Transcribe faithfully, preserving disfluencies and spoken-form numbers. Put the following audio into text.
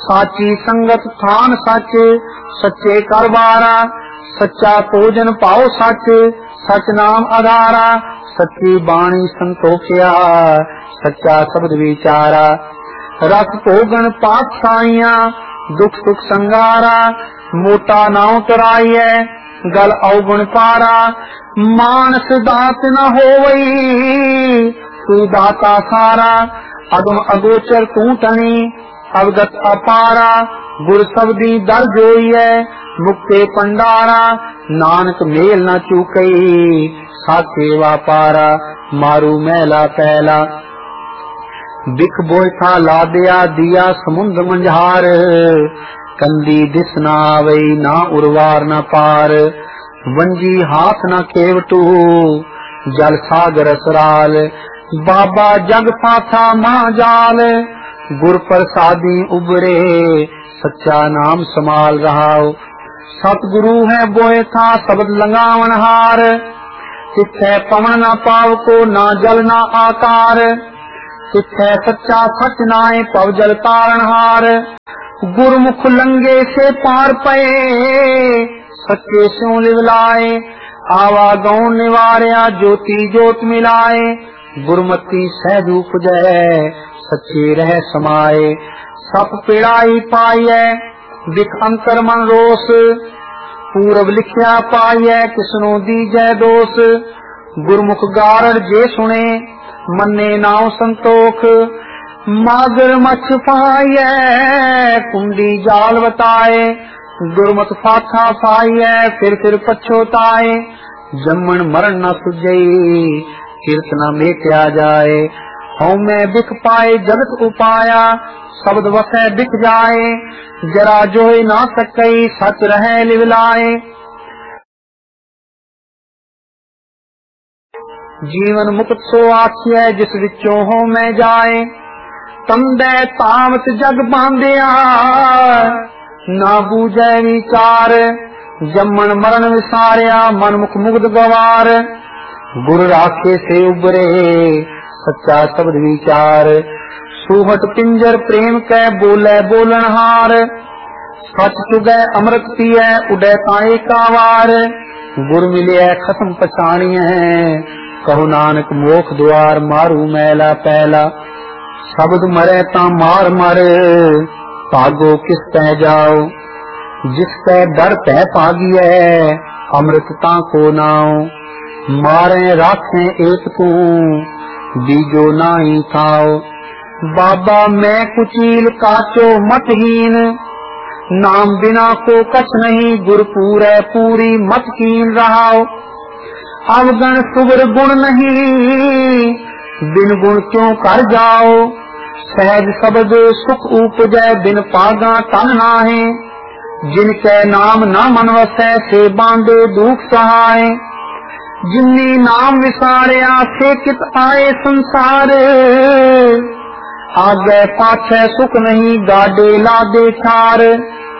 साची संगत थान सच, सच्चे करवारा, सच्चा भोजन पाओ सच, सच नाम आधारा, सच्ची बाणी संतोखिया, सच्चा शब्द विचारा। रस भोगन पात साइया, दुख सुख संगारा, मोटा नाव तराइए, गल अवगुण पारा। मानस दात न होवई, तू दाता सारा, अगम अगोचर तू टनी, अवगत अपारा। गुर सबदी दर जोईए, मुक्ते पंडारा, नानक मेल न चूकई, साचे वापारा। मारू मैला पैला, बिख बोयथा लादिया, दिया समुंद मंझार। कंदी दिस ना आवई, ना उर्वार न पार। वंजी हाथ न केवटू, जल सागर सराल। बाबा जग पाथा महाजाल, गुर प्रसादी उबरे, सच्चा नाम समाल रहाओ। सतगुरु है बोए था शब्द लंगावन हार। तिथे पवन न पाव को, ना जल ना आकार। तिथे सच्चा सच नाए, पव जल तारण हार। गुरमुख लंगे से पार पए, सच्चे स्यों लिवलाए। आवा गौण निवारिया, ज्योति जोत मिलाए। गुरमति सहज उपजै, सच्चे रह समाए। सप पिड़ाई पाइए, दिख अंतर मन रोस। पूरब लिखिया पाइए, किसनो दीजै दोष। गुरमुख गारड़ जे सुने, मन्ने नाव संतोख। मागर मछ पाइए, कुंडी जाल बताए। गुरमत फाथा पाइए, फिर फिर पछोताए। जम्मन मरण न सुझई, कीर्त न मेट्या जाए। हऊँ मैं बिख पाए जगत उपाया, शब्द वसै बिख जाए। जरा जोई ना सकई, सच रहे लिवलाए। जीवन मुक्त सो आखिए, जिस विचों हो मैं जाए। तंदे तावत जग बांधिया, ना बूझे विचार। जम्मन मरण विसारिया, मन मुख मुग्ध गवार। गुर राखे से उबरे, सच्चा शब्द विचार। सूहट पिंजर प्रेम कै, बोले बोलन हार। सच चुगै अमृत पिए, उडै ताए कावार। गुर मिले खसम पछाणिए, कहो नानक मोख द्वार। मारू मैला पैला, शब्द मरे ता मार मर। भागो किस तै जाओ, जिस तै डर तै भागिए। अमृत ता को नाओ, मारे राखे एक तू, बीजो नाही खाओ। बाबा मैं कुचील काचो मतहीन, नाम बिना को कछ नहीं। गुर पूरे पूरी मत कीन रहाओ। अवगण सुगर गुण नहीं, बिन गुण क्यों कर जाओ। सहज शब्द सुख उपजै, बिन पागा तन नाहे। जिनके नाम न मन वसै, से बांधे दुख सहाय। जिन्नी नाम विसारिया, से कित आए संसार। आगे पाछे सुख नहीं, गाडे लादे छार।